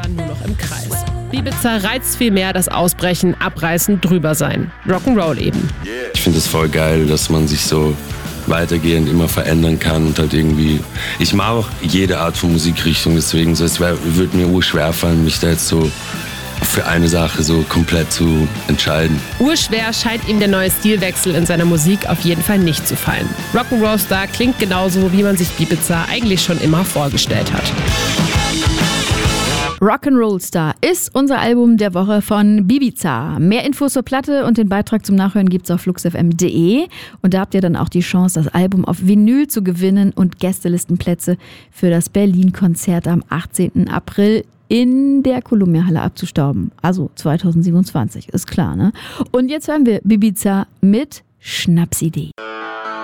irgendwann nur noch im Kreis. Ibiza reizt vielmehr das Ausbrechen, Abreißen, Drübersein. Rock'n'Roll eben. Ich finde es voll geil, dass man sich so weitergehend immer verändern kann und halt irgendwie, ich mag auch jede Art von Musikrichtung, deswegen so, es würde mir schwer fallen, mich da jetzt so für eine Sache so komplett zu entscheiden. Urschwer scheint ihm der neue Stilwechsel in seiner Musik auf jeden Fall nicht zu fallen. Rock'n'Roll-Star klingt genauso, wie man sich Ibiza eigentlich schon immer vorgestellt hat. Rock'n'Roll Star ist unser Album der Woche von Ibiza. Mehr Infos zur Platte und den Beitrag zum Nachhören gibt's auf fluxfm.de. Und da habt ihr dann auch die Chance, das Album auf Vinyl zu gewinnen und Gästelistenplätze für das Berlin-Konzert am 18. April in der Columbia-Halle abzustauben. Also 2027, ist klar, ne? Und jetzt hören wir Ibiza mit Schnapsidee.